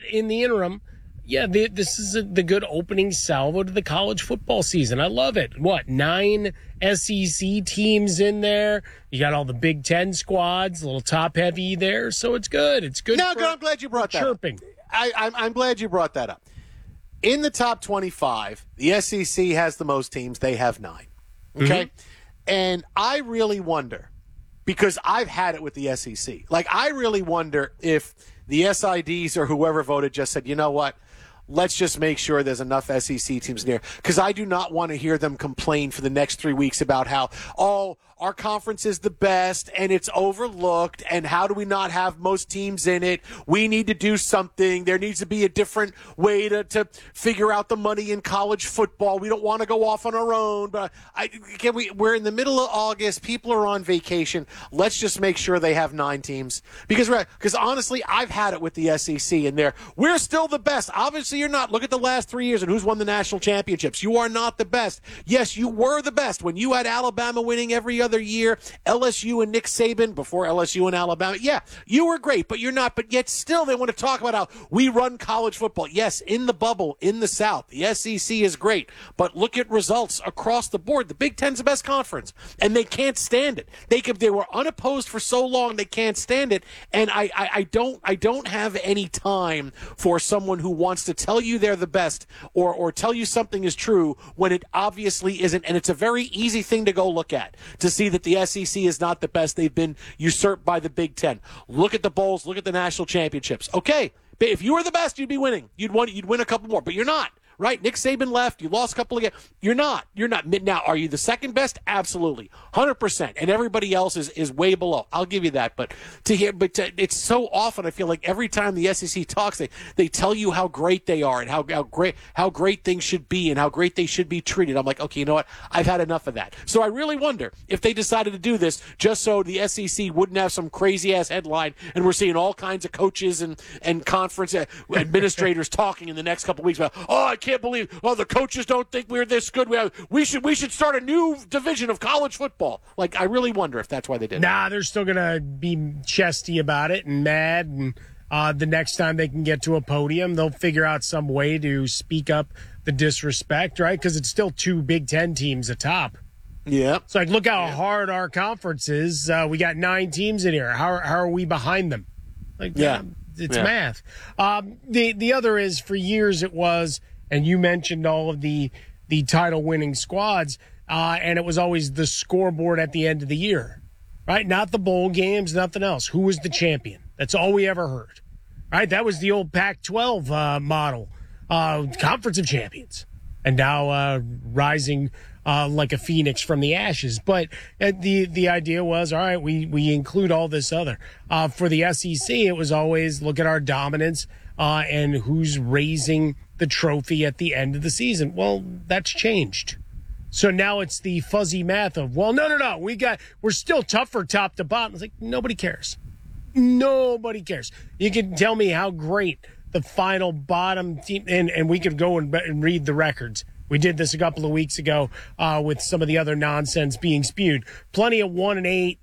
in the interim, yeah, this is the good opening salvo to the college football season. I love it. 9 SEC teams in there. You got all the Big Ten squads, a little top heavy there. So it's good. It's good. No, I'm glad you brought that chirping. up. I'm glad you brought that up. In the top 25, the SEC has the most teams. They have 9. Okay? Mm-hmm. And I really wonder, because I've had it with the SEC, I really wonder if the SIDs or whoever voted just said, you know what? Let's just make sure there's enough SEC teams near. Because I do not want to hear them complain for the next 3 weeks about how, our conference is the best and it's overlooked, and how do we not have most teams in it? We need to do something. There needs to be a different way to figure out the money in college football. We don't want to go off on our own. But we're in the middle of August. People are on vacation. Let's just make sure they have 9 teams. Because honestly, I've had it with the SEC in there. We're still the best. Obviously, you're not. Look at the last 3 years and who's won the national championships. You are not the best. Yes, you were the best when you had Alabama winning every other year, LSU and Nick Saban before LSU and Alabama. Yeah, you were great, but you're not. But yet still they want to talk about how we run college football. Yes, in the bubble, in the South, the SEC is great. But look at results across the board. The Big Ten's the best conference, and they can't stand it. They were unopposed for so long, they can't stand it. And I don't have any time for someone who wants to tell you they're the best or tell you something is true when it obviously isn't. And it's a very easy thing to go look at to see that the SEC is not the best. They've been usurped by the Big Ten. Look at the bowls. Look at the national championships. Okay, if you were the best, you'd be winning. You'd win a couple more, but you're not. Right? Nick Saban left. You lost a couple of games. You're not. Now, are you the second best? Absolutely. 100%. And everybody else is way below. I'll give you that. But it's so often, I feel like every time the SEC talks, they tell you how great they are and how great things should be and how great they should be treated. I'm like, okay, you know what? I've had enough of that. So I really wonder if they decided to do this just so the SEC wouldn't have some crazy ass headline and we're seeing all kinds of coaches and conference administrators talking in the next couple of weeks about, I can't believe the coaches don't think we're this good. We should start a new division of college football. I really wonder if that's why they did. Nah, they're still gonna be chesty about it and mad, and the next time they can get to a podium, they'll figure out some way to speak up the disrespect, right? Because it's still 2 Big Ten teams atop. Yeah. So look how hard our conference is. We got 9 teams in here. How are we behind them? It's math. The other is, for years it was. And you mentioned all of the title-winning squads, and it was always the scoreboard at the end of the year, right? Not the bowl games, nothing else. Who was the champion? That's all we ever heard, right? That was the old Pac-12 model, Conference of Champions, and now rising like a phoenix from the ashes. But the idea was, all right, we include all this other. For the SEC, it was always look at our dominance and who's raising the trophy at the end of the season. Well, that's changed. So now it's the fuzzy math of, no, we're still tougher top to bottom. It's like, nobody cares. Nobody cares. You can tell me how great the final bottom team, and we could go and read the records. We did this a couple of weeks ago with some of the other nonsense being spewed. Plenty of 1-8.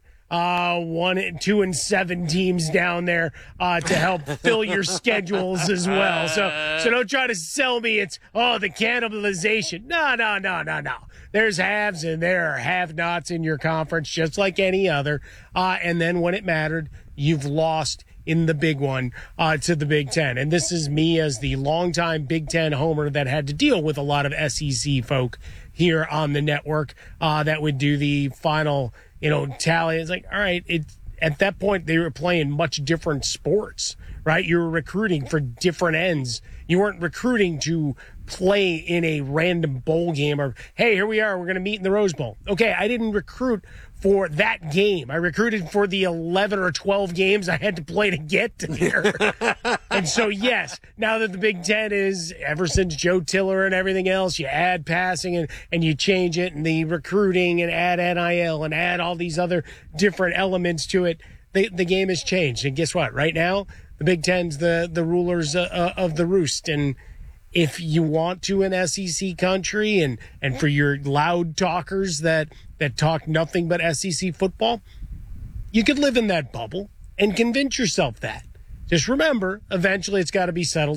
1-2-7 teams down there to help fill your schedules as well. So don't try to sell me it's the cannibalization. No. There's haves and there are have-nots in your conference, just like any other. And then when it mattered, you've lost in the big one to the Big Ten. And this is me as the longtime Big Ten homer that had to deal with a lot of SEC folk here on the network that would do the final tally. It's like, all right, at that point they were playing much different sports, right? You were recruiting for different ends. You weren't recruiting to play in a random bowl game or, hey, here we are, we're going to meet in the Rose Bowl. Okay, I didn't recruit for that game. I recruited for the 11 or 12 games I had to play to get there. And so, yes, now that the Big Ten is, ever since Joe Tiller and everything else, you add passing and you change it, and the recruiting and add NIL and add all these other different elements to it, the game has changed. And guess what? Right now, the Big Ten's the rulers of the roost. And if you want to an SEC country and for your loud talkers that talk nothing but SEC football, you could live in that bubble and convince yourself that. Just remember, eventually it's got to be settled